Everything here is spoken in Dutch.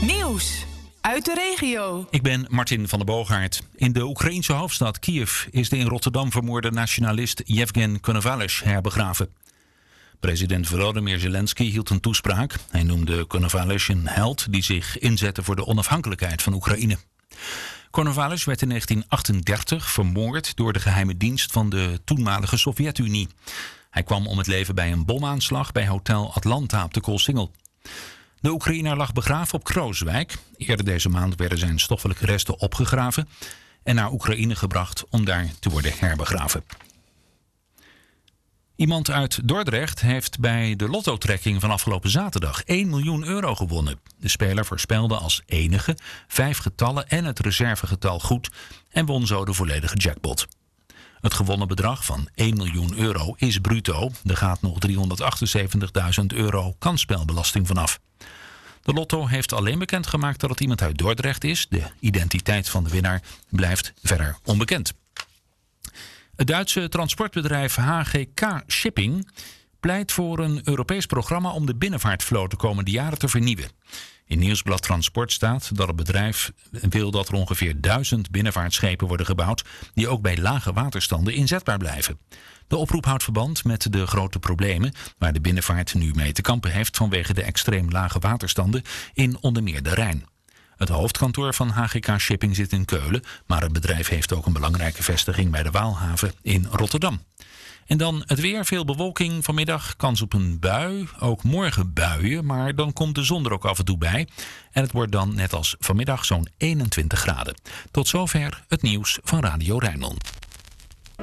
Nieuws uit de regio. Ik ben Martin van der Boogaard. In de Oekraïense hoofdstad Kiev is de in Rotterdam vermoorde nationalist Yevgen Konovalych herbegraven. President Volodymyr Zelensky hield een toespraak. Hij noemde Konovalych een held die zich inzette voor de onafhankelijkheid van Oekraïne. Konovalych werd in 1938 vermoord door de geheime dienst van de toenmalige Sovjet-Unie. Hij kwam om het leven bij een bomaanslag bij Hotel Atlanta op de Koolsingel. De Oekraïner lag begraven op Krooswijk. Eerder deze maand werden zijn stoffelijke resten opgegraven en naar Oekraïne gebracht om daar te worden herbegraven. Iemand uit Dordrecht heeft bij de lottotrekking van afgelopen zaterdag 1 miljoen euro gewonnen. De speler voorspelde als enige 5 getallen en het reservegetal goed en won zo de volledige jackpot. Het gewonnen bedrag van 1 miljoen euro is bruto. Er gaat nog 378.000 euro kansspelbelasting vanaf. De lotto heeft alleen bekendgemaakt dat het iemand uit Dordrecht is. De identiteit van de winnaar blijft verder onbekend. Het Duitse transportbedrijf HGK Shipping pleit voor een Europees programma om de binnenvaartvloot de komende jaren te vernieuwen. In Nieuwsblad Transport staat dat het bedrijf wil dat er ongeveer 1000 binnenvaartschepen worden gebouwd die ook bij lage waterstanden inzetbaar blijven. De oproep houdt verband met de grote problemen waar de binnenvaart nu mee te kampen heeft vanwege de extreem lage waterstanden in onder meer de Rijn. Het hoofdkantoor van HGK Shipping zit in Keulen, maar het bedrijf heeft ook een belangrijke vestiging bij de Waalhaven in Rotterdam. En dan het weer, veel bewolking, vanmiddag kans op een bui, ook morgen buien, maar dan komt de zon er ook af en toe bij. En het wordt dan net als vanmiddag zo'n 21 graden. Tot zover het nieuws van Radio Rijnmond.